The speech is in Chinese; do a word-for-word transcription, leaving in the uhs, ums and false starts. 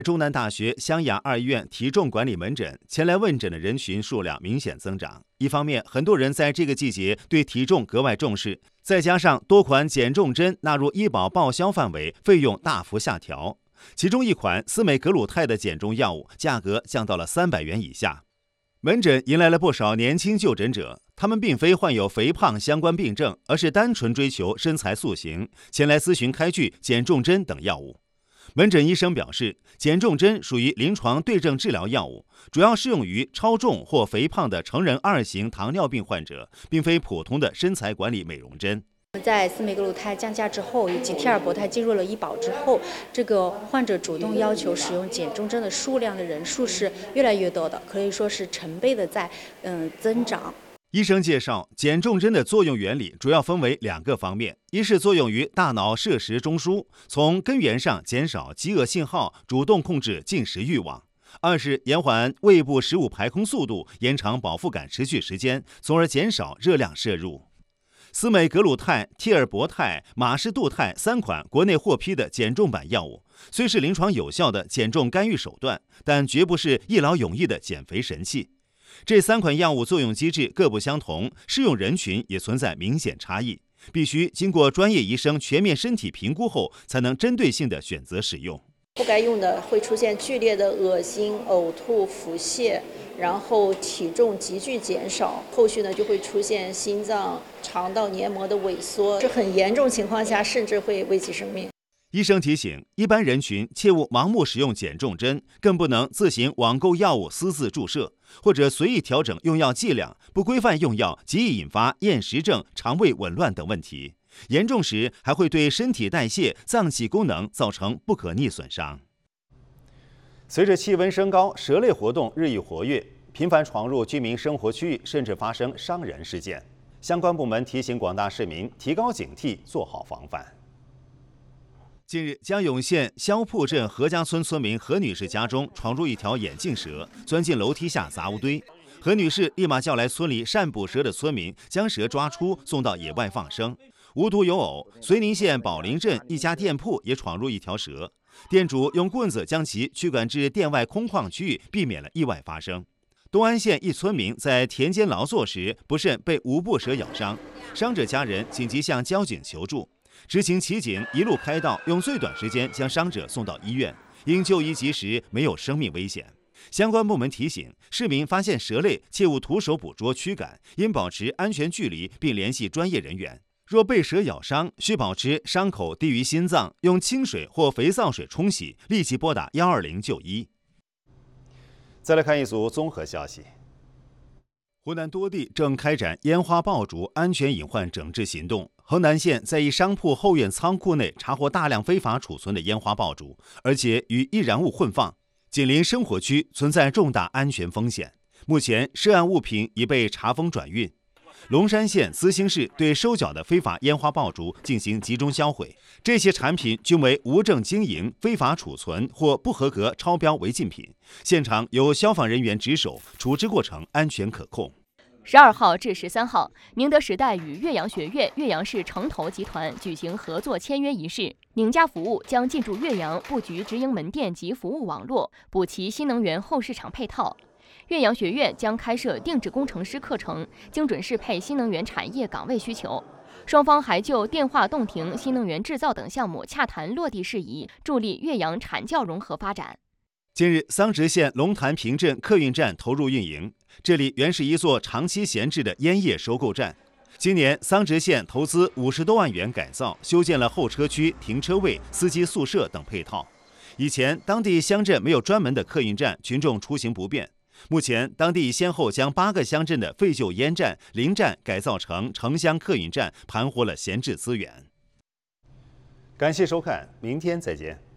中南大学湘雅二医院体重管理门诊前来问诊的人群数量明显增长。一方面，很多人在这个季节对体重格外重视，再加上多款减重针纳入医保报销范围，费用大幅下调。其中一款司美格鲁肽的减重药物价格降到了三百元以下。门诊迎来了不少年轻就诊者，他们并非患有肥胖相关病症，而是单纯追求身材塑形，前来咨询开具减重针等药物。门诊医生表示，减重针属于临床对症治疗药物，主要适用于超重或肥胖的成人二型糖尿病患者，并非普通的身材管理美容针。 在司美格鲁肽降价之后，以及替尔博肽进入了医保之后，这个患者主动要求使用减重针的数量的人数是越来越多的，可以说是成倍的在嗯增长。 医生介绍，减重针的作用原理主要分为两个方面，一是作用于大脑摄食中枢，从根源上减少饥饿信号，主动控制进食欲望；二是延缓胃部食物排空速度，延长饱腹感持续时间，从而减少热量摄入。司美格鲁肽、替尔博肽、马士杜肽三款国内获批的减重版药物，虽是临床有效的减重干预手段，但绝不是一劳永逸的减肥神器。这三款药物作用机制各不相同，适用人群也存在明显差异，必须经过专业医生全面身体评估后，才能针对性的选择使用。 不该用的会出现剧烈的恶心、呕吐、腹泻，然后体重急剧减少，后续呢就会出现心脏、肠道黏膜的萎缩，这很严重情况下甚至会危及生命。 医生提醒，一般人群切勿盲目使用减重针，更不能自行网购药物私自注射，或者随意调整用药剂量，不规范用药极易引发厌食症、肠胃紊乱等问题，严重时还会对身体代谢、脏器功能造成不可逆损伤。随着气温升高，蛇类活动日益活跃，频繁闯入居民生活区域，甚至发生伤人事件。相关部门提醒广大市民提高警惕，做好防范。近日，江永县肖铺镇何家村村民何女士家中闯入一条眼镜蛇，钻进楼梯下杂物堆。何女士立马叫来村里善捕蛇的村民，将蛇抓出，送到野外放生。无独有偶，绥宁县宝林镇一家店铺也闯入一条蛇，店主用棍子将其驱赶至店外空旷区域，避免了意外发生。东安县一村民在田间劳作时不慎被五步蛇咬伤，伤者家人紧急向交警求助。执勤骑警一路开道，用最短时间将伤者送到医院，因就医及时，没有生命危险。相关部门提醒市民，发现蛇类切勿徒手捕捉驱赶，应保持安全距离，并联系专业人员。若被蛇咬伤，需保持伤口低于心脏，用清水或肥皂水冲洗，立即拨打一二零就医。再来看一组综合消息。湖南多地正开展烟花爆竹安全隐患整治行动。河南县在一商铺后院仓库内查获大量非法储存的烟花爆竹，而且与易燃物混放，紧邻生活区，存在重大安全风险。目前，涉案物品已被查封转运。龙山县资兴市对收缴的非法烟花爆竹进行集中销毁，这些产品均为无证经营、非法储存或不合格超标违禁品。现场由消防人员值守，处置过程安全可控。 十二号至十三号，宁德时代与岳阳学院岳阳市城投集团举行合作签约仪式。宁家服务将进驻岳阳，布局直营门店及服务网络，补齐新能源后市场配套。岳阳学院将开设定制工程师课程，精准适配新能源产业岗位需求。双方还就电话洞庭、新能源制造等项目洽谈落地事宜，助力岳阳产教融合发展。 近日，桑植县龙潭坪镇客运站投入运营。这里原是一座长期闲置的烟叶收购站。今年，桑植县投资五十多万元改造，修建了候车区、停车位、司机宿舍等配套。以前，当地乡镇没有专门的客运站，群众出行不便。目前，当地先后将八个乡镇的废旧烟站、临站改造成城乡客运站，盘活了闲置资源。感谢收看，明天再见。